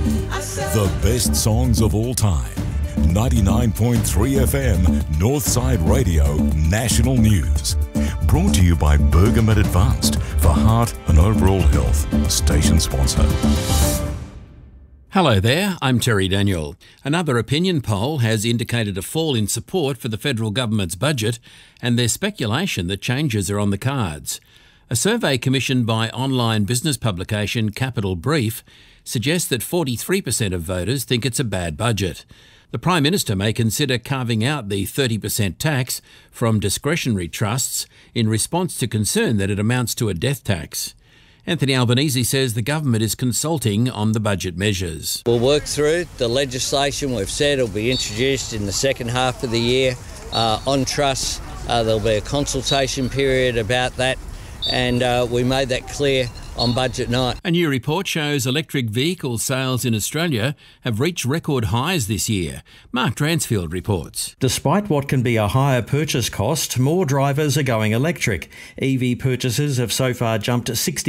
The best songs of all time. 99.3 FM, Northside Radio, National News. Brought to you by Bergamet Advanced for heart and overall health. Station sponsor. Hello there, I'm Terry Daniel. Another opinion poll has indicated a fall in support for the federal government's budget, and there's speculation that changes are on the cards. A survey commissioned by online business publication Capital Brief suggests that 43% of voters think it's a bad budget. The Prime Minister may consider carving out the 30% tax from discretionary trusts in response to concern that it amounts to a death tax. Anthony Albanese says the government is consulting on the budget measures. We'll work through the legislation. We've said it'll be introduced in the second half of the year on trusts. There'll be a consultation period about that, and we made that clear on budget night. A new report shows electric vehicle sales in Australia have reached record highs this year. Mark Dransfield reports. Despite what can be a higher purchase cost, more drivers are going electric. EV purchases have so far jumped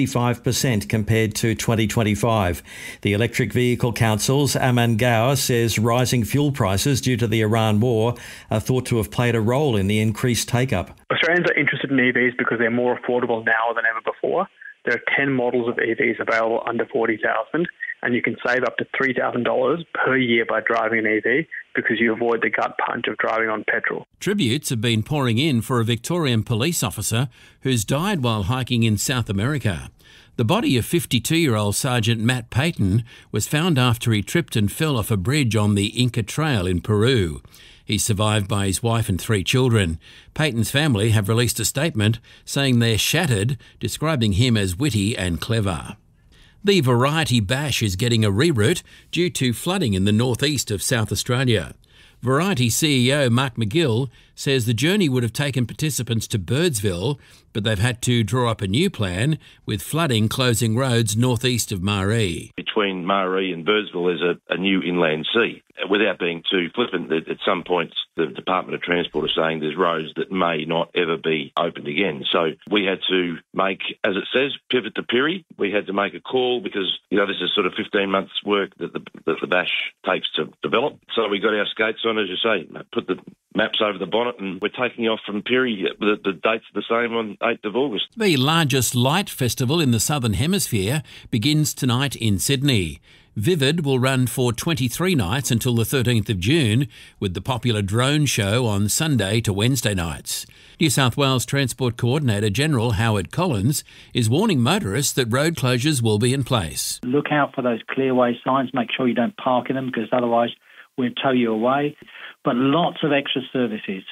65% compared to 2025. The Electric Vehicle Council's Aman Gaur says rising fuel prices due to the Iran war are thought to have played a role in the increased take-up. Australians are interested in EVs because they're more affordable now than ever before. There are 10 models of EVs available under $40,000, and you can save up to $3,000 per year by driving an EV because you avoid the gut punch of driving on petrol. Tributes have been pouring in for a Victorian police officer who's died while hiking in South America. The body of 52-year-old Sergeant Matt Payton was found after he tripped and fell off a bridge on the Inca Trail in Peru. He's survived by his wife and 3 children. Payton's family have released a statement saying they're shattered, describing him as witty and clever. The Variety Bash is getting a reroute due to flooding in the northeast of South Australia. Variety CEO Mark McGill says the journey would have taken participants to Birdsville, but they've had to draw up a new plan with flooding closing roads northeast of Maree. Between Maree and Birdsville is a new inland sea. Without being too flippant, at some points the Department of Transport is saying there's roads that may not ever be opened again. So we had to make, as it says, pivot to Pirrie. We had to make a call because, this is sort of 15 months' work that the Bash takes to develop. So we got our skates on, as you say, put the maps over the bonnet, and we're taking off from Pirrie. The date's the same on 8th of August. The largest light festival in the Southern Hemisphere begins tonight in Sydney. Vivid will run for 23 nights until the 13th of June, with the popular drone show on Sunday to Wednesday nights. New South Wales Transport Coordinator General Howard Collins is warning motorists that road closures will be in place. Look out for those clearway signs. Make sure you don't park in them because otherwise we'll tow you away. But lots of extra services,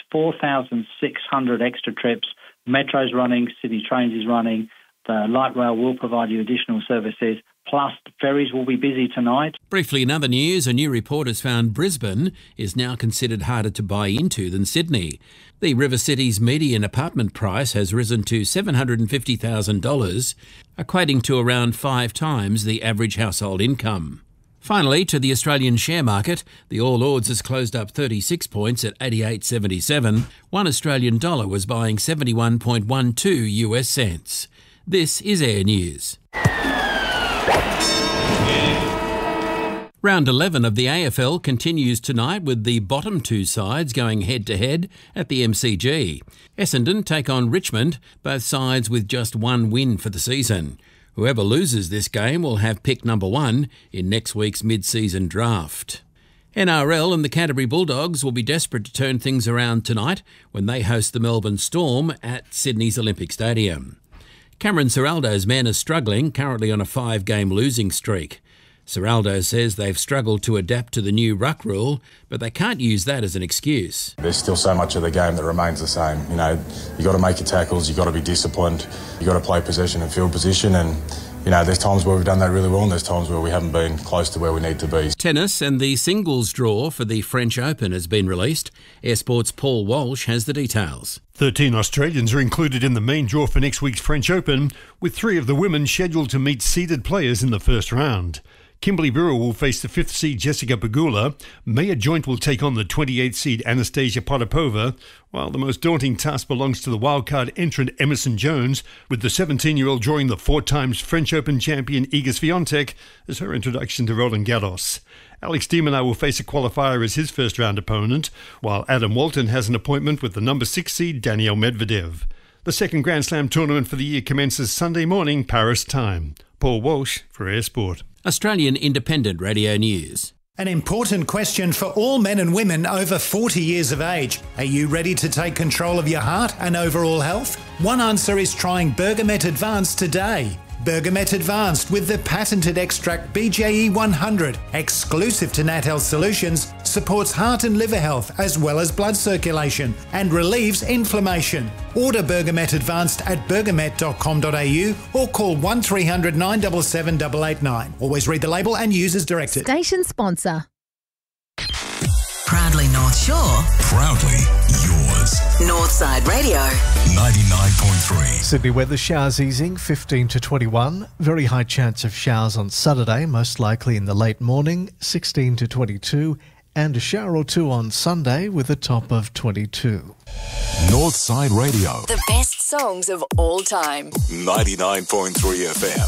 4,600 extra trips. Metro's running, Sydney Trains is running. The light rail will provide you additional services. Plus, the ferries will be busy tonight. Briefly, in other news, a new report has found Brisbane is now considered harder to buy into than Sydney. The River City's median apartment price has risen to $750,000, equating to around 5 times the average household income. Finally, to the Australian share market, the All Ords has closed up 36 points at 88.77. One Australian dollar was buying 71.12 US cents. This is Air News. Round 11 of the AFL continues tonight with the bottom 2 sides going head-to-head at the MCG. Essendon take on Richmond, both sides with just 1 win for the season. Whoever loses this game will have pick number 1 in next week's mid-season draft. NRL and the Canterbury Bulldogs will be desperate to turn things around tonight when they host the Melbourne Storm at Sydney's Olympic Stadium. Cameron Ciraldo's men are struggling, currently on a 5-game losing streak. Ciraldo says they've struggled to adapt to the new ruck rule, but they can't use that as an excuse. There's still so much of the game that remains the same. You've got to make your tackles, you've got to be disciplined, you've got to play possession and field position, and there's times where we've done that really well and there's times where we haven't been close to where we need to be. Tennis and the singles draw for the French Open has been released. Air Sport's Paul Walsh has the details. 13 Australians are included in the main draw for next week's French Open, with 3 of the women scheduled to meet seeded players in the first round. Kimberly Brewer will face the 5th seed Jessica Pegula. Maya Joint will take on the 28th seed Anastasia Potapova, while the most daunting task belongs to the wildcard entrant Emerson Jones, with the 17-year-old drawing the 4-times French Open champion Iga Swiatek as her introduction to Roland Garros. Alex de Minaur will face a qualifier as his first-round opponent, while Adam Walton has an appointment with the number 6 seed Daniel Medvedev. The second Grand Slam tournament for the year commences Sunday morning, Paris time. Paul Walsh for Air Sport. Australian Independent Radio News. An important question for all men and women over 40 years of age. Are you ready to take control of your heart and overall health? One answer is trying Bergamet Advanced today. Bergamet Advanced with the patented extract BJE 100, exclusive to Nat Health Solutions, supports heart and liver health as well as blood circulation and relieves inflammation. Order Bergamet Advanced at bergamet.com.au or call 1300 977 889. Always read the label and use as directed. Station sponsor. Proudly North Shore. Proudly yours. Northside Radio. 99.3. Sydney weather, showers easing 15 to 21. Very high chance of showers on Saturday, most likely in the late morning, 16 to 22. And a shower or two on Sunday with a top of 22. Northside Radio. The best songs of all time. 99.3 FM.